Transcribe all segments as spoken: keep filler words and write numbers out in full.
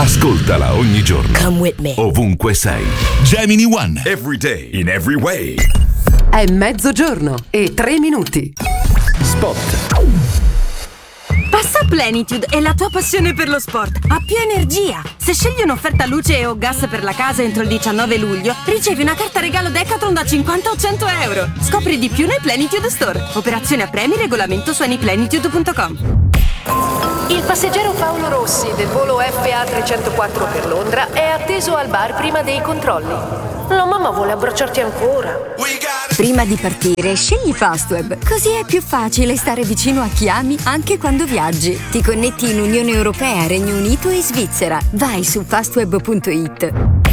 Ascoltala ogni giorno. Come with me. Ovunque sei. Gemini One. Every day, in every way. È mezzogiorno e tre minuti. Spot. Passa a Plenitude e la tua passione per lo sport ha più energia. Se scegli un'offerta luce o gas per la casa entro il diciannove luglio, ricevi una carta regalo Decathlon da cinquanta o cento euro. Scopri di più nei Plenitude Store. Operazione a premi, regolamento su anyplenitude punto com. Il passeggero Paolo Rossi del volo F A trecentoquattro per Londra è atteso al bar prima dei controlli. La mamma vuole abbracciarti ancora. Prima di partire, scegli Fastweb. Così è più facile stare vicino a chi ami anche quando viaggi. Ti connetti in Unione Europea, Regno Unito e Svizzera. Vai su fastweb punto it.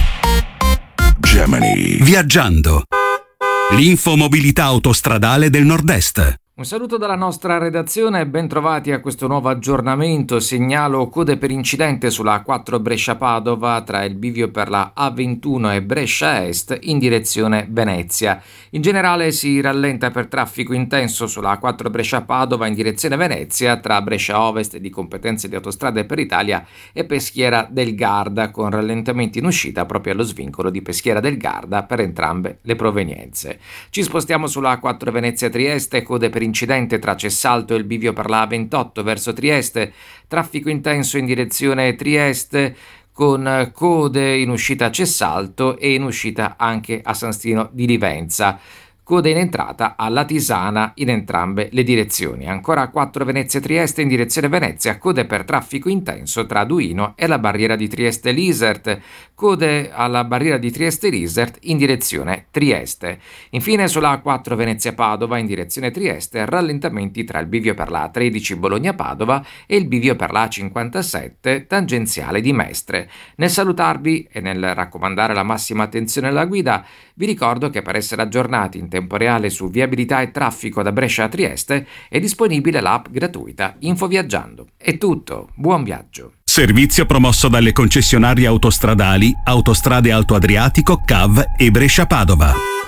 Gemini. Viaggiando. L'infomobilità autostradale del Nord-Est. Un saluto dalla nostra redazione e ben trovati a questo nuovo aggiornamento. Segnalo code per incidente sulla A quattro Brescia-Padova tra il bivio per la A ventuno e Brescia Est in direzione Venezia. In generale si rallenta per traffico intenso sulla A quattro Brescia-Padova in direzione Venezia tra Brescia Ovest di competenze di Autostrade per Italia e Peschiera del Garda, con rallentamenti in uscita proprio allo svincolo di Peschiera del Garda per entrambe le provenienze. Ci spostiamo sulla A quattro Venezia-Trieste, code per incidente tra Cessalto e il bivio per la A ventotto verso Trieste, traffico intenso in direzione Trieste con code in uscita a Cessalto e in uscita anche a San Stino di Livenza. Code in entrata a Latisana in entrambe le direzioni. Ancora a quattro Venezia-Trieste in direzione Venezia, code per traffico intenso tra Duino e la barriera di Trieste-Lisert, code alla barriera di Trieste-Lisert in direzione Trieste. Infine sulla A quattro Venezia-Padova in direzione Trieste, rallentamenti tra il bivio per la A tredici Bologna-Padova e il bivio per la A cinquantasette tangenziale di Mestre. Nel salutarvi e nel raccomandare la massima attenzione alla guida, vi ricordo che per essere aggiornati in tempo reale su viabilità e traffico da Brescia a Trieste è disponibile l'app gratuita InfoViaggiando. È tutto, buon viaggio. Servizio promosso dalle concessionarie autostradali Autostrade Alto Adriatico, C A V e Brescia Padova.